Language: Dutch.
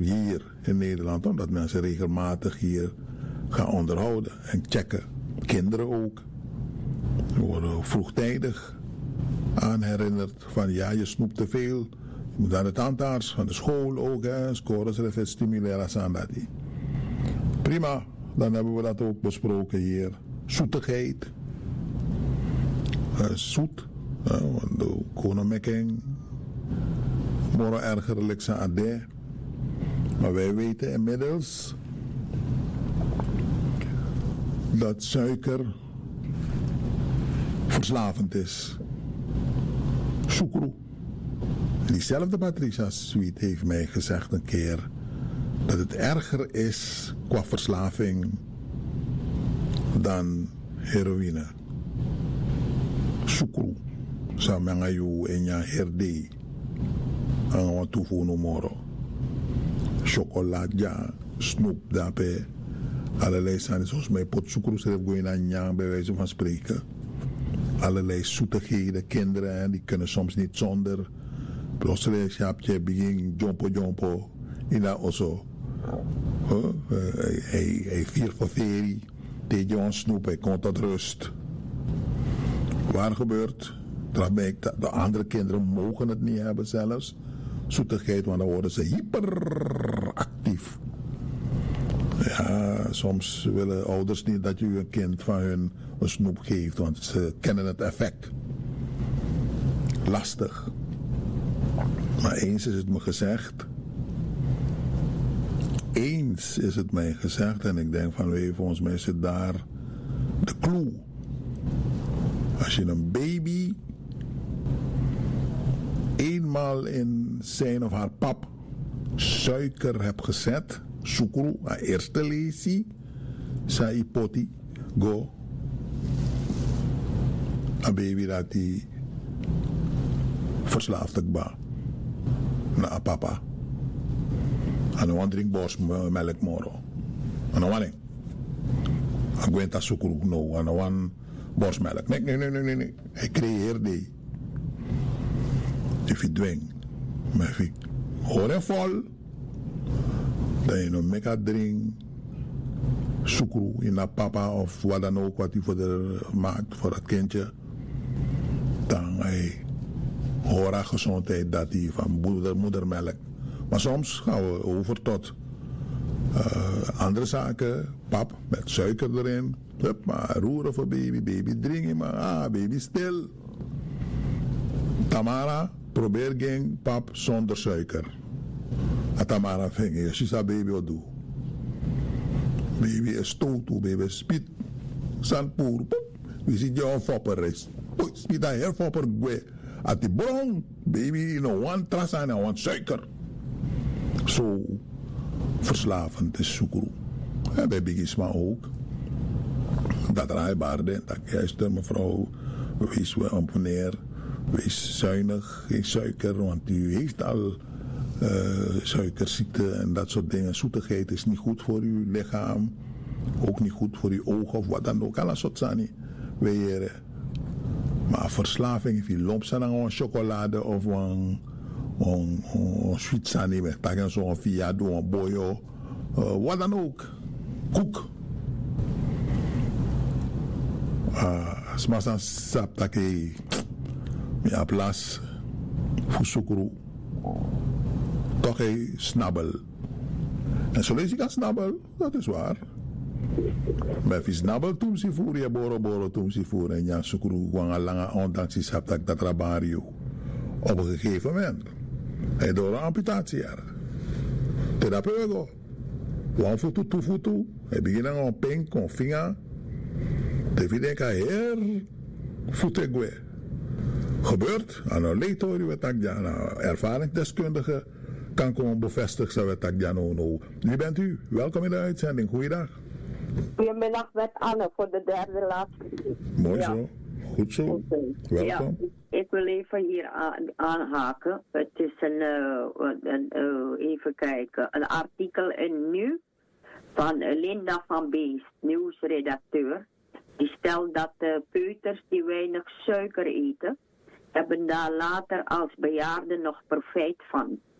hier in Nederland, omdat mensen regelmatig hier gaan onderhouden en checken. Kinderen ook. We worden vroegtijdig aan herinnerd van ja, je snoept te veel. Je moet naar de tandarts, van de school ook. Scores het stimuleren aan dat. Prima, dan hebben we dat ook besproken hier. Zoetigheid. Zoet. Want de konemekking. Moro ergerlijk zijn ade. Maar wij weten inmiddels dat suiker verslavend is. Sucru. Diezelfde Patricia Sweet heeft mij gezegd een keer dat het erger is qua verslaving dan heroïne. Sucru. Sa mengayu enya herde. Ang tufu no moro. Chocolade, snoep, daarbij. Allerlei zijn zoals mij pot sucru zelf gaan aan nyang bij wijze van spreken. Allerlei zoetigheden, kinderen die kunnen soms niet zonder. Plotseling heb je begin jompo in dat osso. Hij viert voor ferie, tegen ons snoep, hij komt tot rust. Waar gebeurt? De andere kinderen mogen het niet hebben zelfs. Zoetigheid, want dan worden ze hyperactief. Ja, soms willen ouders niet dat je een kind van hun een snoep geeft, want ze kennen het effect. Lastig. Maar eens is het me gezegd. Eens is het mij gezegd en ik denk van volgens mij zit daar de clue. Als je een baby eenmaal in zijn of haar pap suiker hebt gezet, sucru, haar eerste lesie, sa poti, go. Een baby dat die verslaafd is na papa. En dan drink borstmelk moro. En dan wanneer? Ik weet dat sucru no, en dan borstmelk. Nee. Hij creëert die. If je dwingt. Maar if je hoor en vol, dan je nog meka drink sucru in dat papa of wat dan ook wat hij voor de maakt voor dat kindje, dan hij hoor aan gezondheid dat hij van moedermelk. Maar soms gaan we over tot andere zaken, pap met suiker erin, hup, maar roeren voor baby drinken, maar baby stil. Tamara, probeer geen pap zonder suiker. En Tamara vindt, je ziet dat baby wat doet. Baby is stoot, baby is spiet, zandpoer, we zien jou een fopper is. Spiet aan heel fopper, at die bron, baby, one tras en one suiker. Zo verslavend is sucru. En bij Bigisma ook. Dat raaibaarde, dat juist mevrouw, wees meneer, wees zuinig, geen suiker, want u heeft al suikerziekte en dat soort dingen. Zoetigheid is niet goed voor uw lichaam, ook niet goed voor uw ogen of wat dan ook. Alle soort zaken weer. Maar verslaving, if je loopt aan een chocolade of een sweet sani met takken zo'n fiado, een boyo, wat dan ook. Koek. Smasan sap take ja plas fusukuru. Toch een snabbel. En zo lees ik aan snabbel, dat is waar. Maar als je snabbel toen ze voeren, je boro toen ze voeren en ja sukuru, wang lange ondanks je sap dat rabario. Op een gegeven moment. Hij door een amputatie er. Therapeut. Wan voet toe voet. Hij begint aan een pink, een vinger. De video kan hier voeten. Gebeurt. En een leetorie wat ik ja, ervaringsdeskundige kan komen bevestigen wat ik ja no. Wie bent u? Welkom in de uitzending. Goeiedag. Goedemiddag met Anne voor de derde laatste. Mooi ja. Zo. Goed zo. Welkom. Ja, ik wil even hier aanhaken. Het is even kijken, een artikel in Nu van Linda van Beest, nieuwsredacteur. Die stelt dat peuters die weinig suiker eten, hebben daar later als bejaarden nog profijt van.